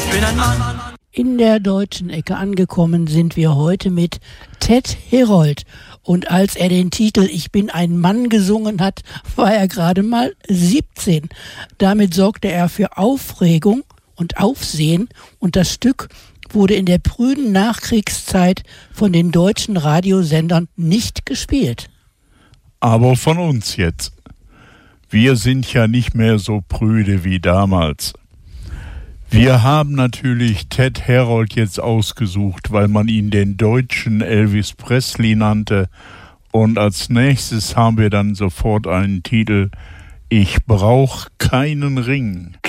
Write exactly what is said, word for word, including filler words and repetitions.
Ich bin ein Mann. In der deutschen Ecke angekommen sind wir heute mit Ted Herold. Und als er den Titel Ich bin ein Mann gesungen hat, war er gerade mal siebzehn. Damit sorgte er für Aufregung und Aufsehen und das Stück wurde in der prüden Nachkriegszeit von den deutschen Radiosendern nicht gespielt. Aber von uns jetzt. Wir sind ja nicht mehr so prüde wie damals. Wir haben natürlich Ted Herold jetzt ausgesucht, weil man ihn den deutschen Elvis Presley nannte. Und als nächstes haben wir dann sofort einen Titel: Ich brauch keinen Ring.